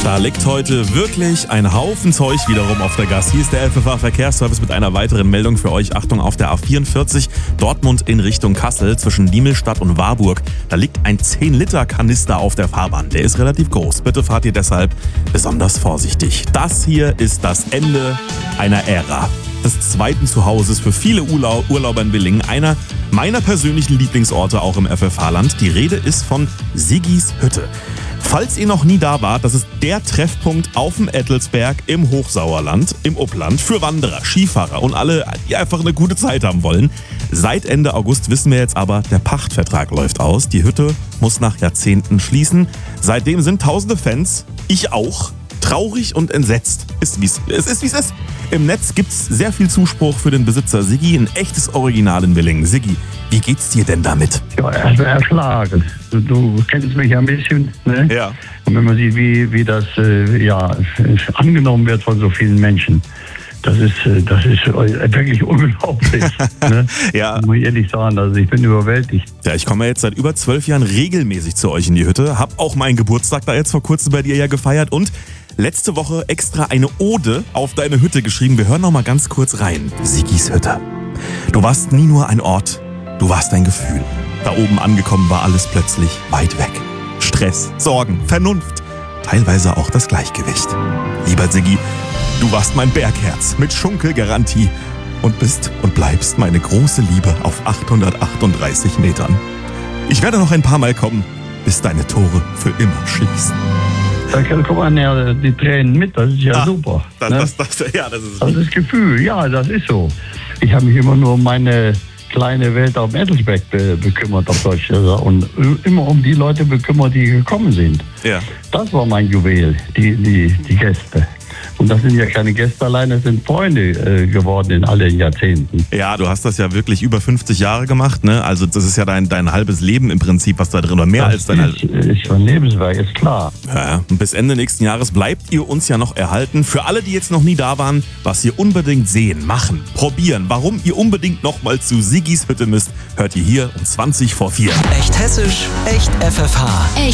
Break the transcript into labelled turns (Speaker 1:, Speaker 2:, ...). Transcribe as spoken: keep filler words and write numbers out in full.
Speaker 1: Da liegt heute wirklich ein Haufen Zeug wiederum auf der Gas. Hier ist der L F H-Verkehrsservice mit einer weiteren Meldung für euch. Achtung, auf der A vierundvierzig Dortmund in Richtung Kassel zwischen Diemelstadt und Warburg. Da liegt ein zehn Liter Kanister auf der Fahrbahn. Der ist relativ groß. Bitte fahrt ihr deshalb besonders vorsichtig. Das hier ist das Ende einer Ära. Des zweiten Zuhauses für viele Urlau- Urlauber in Willingen. Einer meiner persönlichen Lieblingsorte auch im F F H-Land. Die Rede ist von Siggis Hütte. Falls ihr noch nie da wart, das ist der Treffpunkt auf dem Ettelsberg im Hochsauerland, im Upland, für Wanderer, Skifahrer und alle, die einfach eine gute Zeit haben wollen. Seit Ende August wissen wir jetzt aber, der Pachtvertrag läuft aus. Die Hütte muss nach Jahrzehnten schließen. Seitdem sind tausende Fans, ich auch, traurig und entsetzt. Ist wie's, es ist, wie es ist. Im Netz gibt's sehr viel Zuspruch für den Besitzer Siggi, ein echtes Original in Willingen. Siggi, wie geht's dir denn damit?
Speaker 2: Ja, erstmal erschlagen. Du, du kennst mich ja ein bisschen, ne?
Speaker 1: Ja.
Speaker 2: Und wenn man sieht, wie, wie das äh, ja, angenommen wird von so vielen Menschen, das ist, äh, das ist wirklich unglaublich. Ne?
Speaker 1: Ja.
Speaker 2: Muss ich ehrlich sagen, also ich bin überwältigt.
Speaker 1: Ja, ich komme ja jetzt seit über zwölf Jahren regelmäßig zu euch in die Hütte, hab auch meinen Geburtstag da jetzt vor kurzem bei dir ja gefeiert und letzte Woche extra eine Ode auf deine Hütte geschrieben. Wir hören noch mal ganz kurz rein. Siggis Hütte. Du warst nie nur ein Ort, du warst ein Gefühl. Da oben angekommen war alles plötzlich weit weg. Stress, Sorgen, Vernunft, teilweise auch das Gleichgewicht. Lieber Siggi, du warst mein Bergherz mit Schunkelgarantie und bist und bleibst meine große Liebe auf achthundertachtunddreißig Metern. Ich werde noch ein paar Mal kommen, bis deine Tore für immer schließen.
Speaker 2: Da kommen ja die Tränen mit, das ist ja
Speaker 1: Ah,
Speaker 2: super.
Speaker 1: Das,
Speaker 2: ne?
Speaker 1: das, das, ja, das ist
Speaker 2: Das ist Gefühl, ja, das ist so. Ich habe mich immer nur um meine kleine Welt auf dem Ettelsberg be- bekümmert, auf Deutsch gesagt. Und immer um die Leute bekümmert, die gekommen sind.
Speaker 1: ja.
Speaker 2: Das war mein Juwel, die, die, die Gäste. Und das sind ja keine Gäste allein, das sind Freunde äh, geworden in allen Jahrzehnten.
Speaker 1: Ja, du hast das ja wirklich über fünfzig Jahre gemacht, ne? Also das ist ja dein, dein halbes Leben im Prinzip, was da drin war. Mehr als
Speaker 2: Das
Speaker 1: dein
Speaker 2: ist, ist schon Lebenswerk, ist klar.
Speaker 1: Ja, und bis Ende nächsten Jahres bleibt ihr uns ja noch erhalten. Für alle, die jetzt noch nie da waren, was ihr unbedingt sehen, machen, probieren, warum ihr unbedingt noch mal zu Siggis Hütte müsst, hört ihr hier um zwanzig vor vier.
Speaker 3: Echt hessisch, echt F F H.